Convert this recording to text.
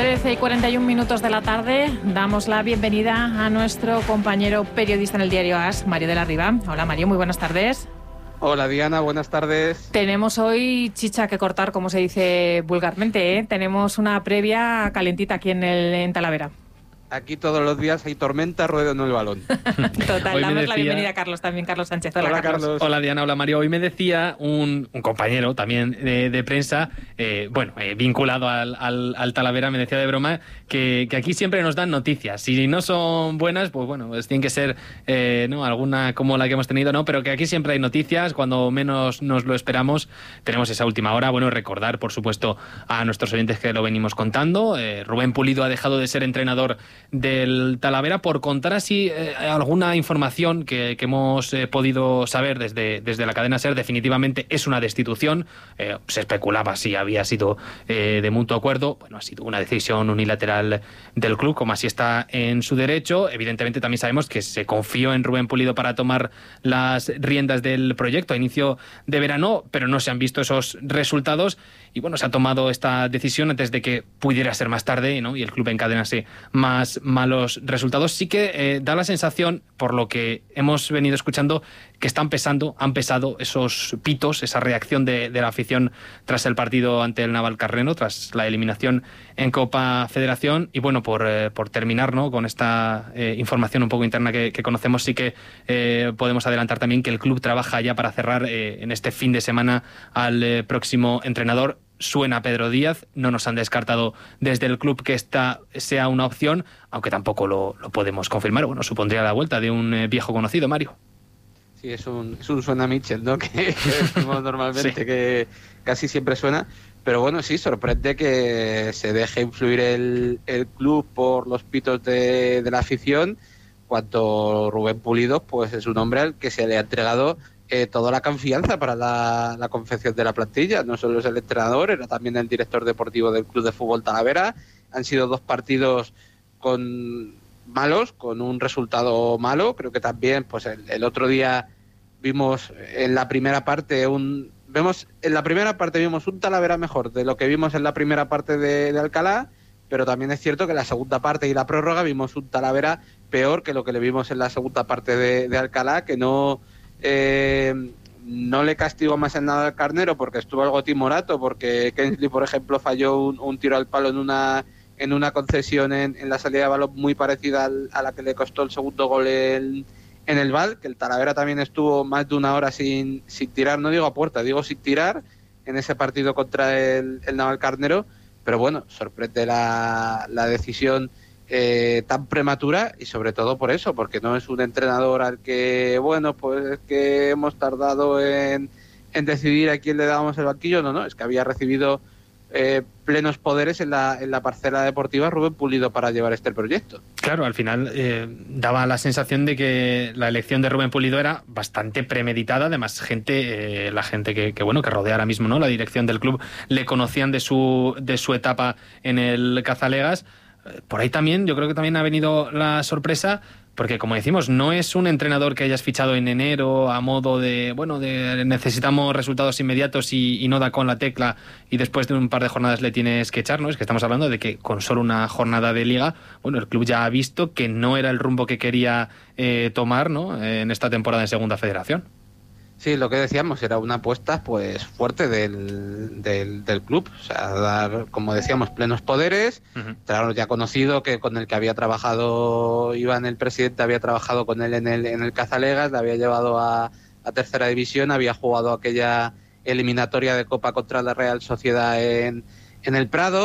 13:41 de la tarde, damos la bienvenida a nuestro compañero periodista en el diario AS, Mario de la Riva. Hola Mario, muy buenas tardes. Hola Diana, buenas tardes. Tenemos hoy chicha que cortar, como se dice vulgarmente, ¿eh? Tenemos una previa calentita aquí en Talavera. Aquí todos los días hay tormenta, ruedo en el balón. Total, damos la bienvenida a Carlos también, Carlos Sánchez. Hola Carlos. Hola Diana, hola Mario. Hoy me decía un compañero también de prensa, vinculado al Talavera, me decía de broma que aquí siempre nos dan noticias. Si no son buenas, pues bueno, pues tienen que ser alguna como la que hemos tenido, ¿no? Pero que aquí siempre hay noticias, cuando menos nos lo esperamos, tenemos esa última hora. Bueno, recordar, por supuesto, a nuestros oyentes que lo venimos contando. Rubén Pulido ha dejado de ser entrenador del Talavera por contar así alguna información que hemos podido saber desde la cadena SER. Definitivamente es una destitución. Se especulaba si había sido de mutuo acuerdo. Bueno, ha sido una decisión unilateral del club, como así está en su derecho. Evidentemente también sabemos que se confió en Rubén Pulido para tomar las riendas del proyecto a inicio de verano, pero no se han visto esos resultados. Y bueno, se ha tomado esta decisión antes de que pudiera ser más tarde, ¿no? Y el club encadenase más malos resultados. Sí que da la sensación, por lo que hemos venido escuchando, que han pesado esos pitos, esa reacción de la afición tras el partido ante el Navalcarnero, tras la eliminación en Copa Federación. Y bueno, por terminar, ¿no?, con esta información un poco interna que conocemos, sí que podemos adelantar también que el club trabaja ya para cerrar en este fin de semana al próximo entrenador. Suena Pedro Díaz, no nos han descartado desde el club que esta sea una opción, aunque tampoco lo podemos confirmar. Bueno, supondría la vuelta de un viejo conocido, Mario. Sí, es un suena Mitchell, ¿no? Que decimos normalmente, sí, que casi siempre suena. Pero bueno, sí, sorprende que se deje influir el club por los pitos de la afición, cuando Rubén Pulido pues es un hombre al que se le ha entregado toda la confianza para la confección de la plantilla. No solo es el entrenador, era también el director deportivo del Club de Fútbol Talavera. Han sido 2 partidos con un resultado malo. Creo que también pues el otro día vimos en la primera parte un Talavera mejor de lo que vimos en la primera parte de Alcalá, pero también es cierto que en la segunda parte y la prórroga vimos un Talavera peor que lo que le vimos en la segunda parte de Alcalá, que no le castigó más en nada al Carnero porque estuvo algo timorato, porque Kensley, por ejemplo, falló un tiro al palo en una concesión en la salida de balón muy parecida a la que le costó el segundo gol en el Val, que el Talavera también estuvo más de una hora sin tirar, no digo a puerta, digo sin tirar, en ese partido contra el Navalcarnero. Pero bueno, sorprende la decisión tan prematura, y sobre todo por eso, porque no es un entrenador al que, bueno, pues es que hemos tardado en decidir a quién le dábamos el banquillo. No, es que había recibido plenos poderes en la parcela deportiva Rubén Pulido para llevar este proyecto. Claro, al final daba la sensación de que la elección de Rubén Pulido era bastante premeditada. Además, la gente que rodea ahora mismo, ¿no?, la dirección del club, le conocían de su etapa en el Cazalegas. Por ahí también, yo creo que también ha venido la sorpresa, porque como decimos, no es un entrenador que hayas fichado en enero a modo de necesitamos resultados inmediatos y no da con la tecla y después de un par de jornadas le tienes que echar, ¿no? Es que estamos hablando de que con solo una jornada de liga, bueno, el club ya ha visto que no era el rumbo que quería tomar, ¿no?, en esta temporada en Segunda Federación. Sí, lo que decíamos, era una apuesta pues fuerte del club, o sea, dar, como decíamos, plenos poderes. Claro, ya conocido que con el que había trabajado Iván, el presidente, había trabajado con él en el Cazalegas, le había llevado a tercera división, había jugado aquella eliminatoria de Copa contra la Real Sociedad en el Prado.